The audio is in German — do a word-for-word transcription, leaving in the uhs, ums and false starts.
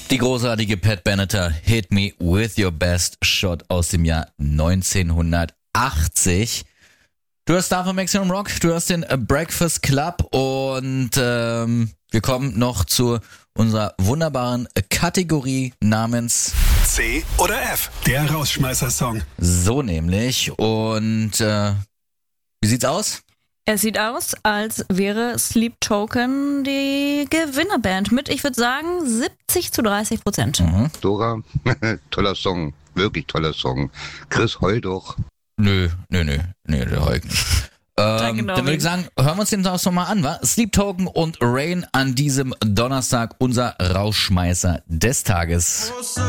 Die großartige Pat Benatar, Hit Me With Your Best Shot aus dem Jahr neunzehnhundertachtzig. Du hörst da von Maximum Rock, du hörst den Breakfast Club und ähm, wir kommen noch zu unserer wunderbaren Kategorie namens C oder F, der Rausschmeißer-Song. So nämlich. Und äh, wie sieht's aus? Es sieht aus, als wäre Sleep Token die Gewinnerband mit, ich würde sagen, siebzig zu dreißig Prozent. Mhm. Dora, toller Song, wirklich toller Song. Chris, heul doch. Nö, nö, nö, nö, der heult nicht. Ähm, Danke, dann würde ich sagen, hören wir uns den Song mal an, wa? Sleep Token und Rain an diesem Donnerstag, unser Rausschmeißer des Tages.